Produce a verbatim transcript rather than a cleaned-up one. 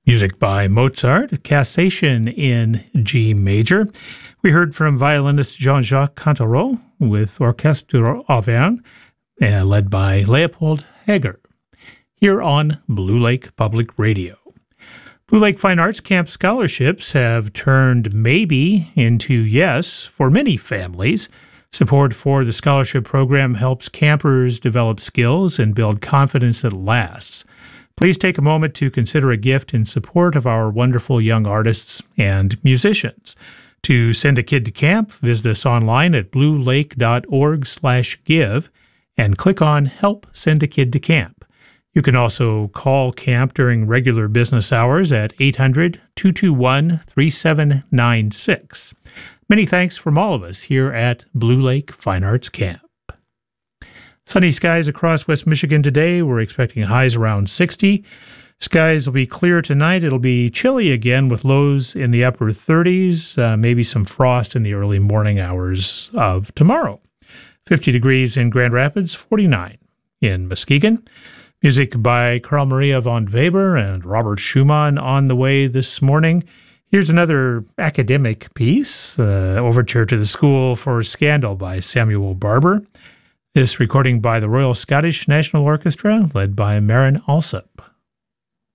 Music by Mozart, Cassation in G major. We heard from violinist Jean-Jacques Cantereau with Orchestre Auvergne, uh, led by Leopold Hager, here on Blue Lake Public Radio. Blue Lake Fine Arts Camp scholarships have turned maybe into yes for many families. Support for the scholarship program helps campers develop skills and build confidence that lasts. Please take a moment to consider a gift in support of our wonderful young artists and musicians. To send a kid to camp, visit us online at bluelake.org slash give and click on Help Send a Kid to Camp. You can also call camp during regular business hours at eight hundred, two two one, three seven nine six. Many thanks from all of us here at Blue Lake Fine Arts Camp. Sunny skies across West Michigan today. We're expecting highs around sixty. Skies will be clear tonight. It'll be chilly again with lows in the upper thirties, uh, maybe some frost in the early morning hours of tomorrow. fifty degrees in Grand Rapids, forty-nine in Muskegon. Music by Carl Maria von Weber and Robert Schumann on the way this morning. Here's another academic piece, uh, Overture to the School for Scandal by Samuel Barber. This recording by the Royal Scottish National Orchestra, led by Maren Alsop.